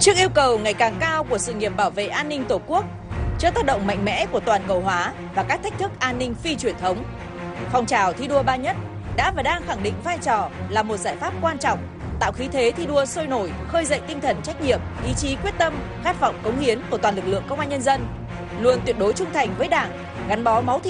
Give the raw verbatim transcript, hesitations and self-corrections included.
Trước yêu cầu ngày càng cao của sự nghiệp bảo vệ an ninh Tổ quốc, trước tác động mạnh mẽ của toàn cầu hóa và các thách thức an ninh phi truyền thống, phong trào thi đua Ba Nhất đã và đang khẳng định vai trò là một giải pháp quan trọng, tạo khí thế thi đua sôi nổi, khơi dậy tinh thần trách nhiệm, ý chí quyết tâm, khát vọng cống hiến của toàn lực lượng công an nhân dân, luôn tuyệt đối trung thành với Đảng, gắn bó máu thịt